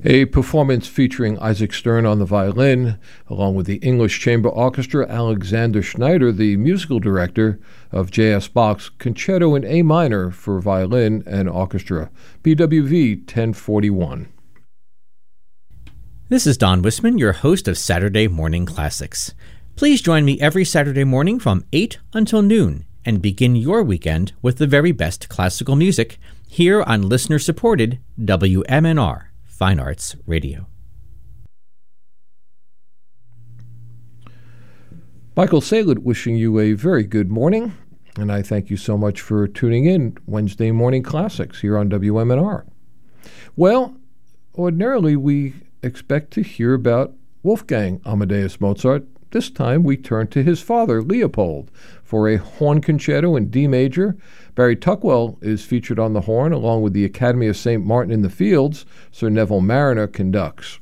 A performance featuring Isaac Stern on the violin, along with the English Chamber Orchestra, Alexander Schneider, the musical director of J.S. Bach's Concerto in A minor for violin and orchestra, BWV 1041. This is Don Wisman, your host of Saturday Morning Classics. Please join me every Saturday morning from 8 until noon and begin your weekend with the very best classical music here on listener-supported WMNR. Fine Arts Radio. Michael Saylor wishing you a very good morning, and I thank you so much for tuning in Wednesday Morning Classics here on WMNR. Well, ordinarily we expect to hear about Wolfgang Amadeus Mozart. This time we turn to his father, Leopold, for a horn concerto in D major. Barry Tuckwell is featured on the horn, along with the Academy of St. Martin in the Fields. Sir Neville Marriner conducts.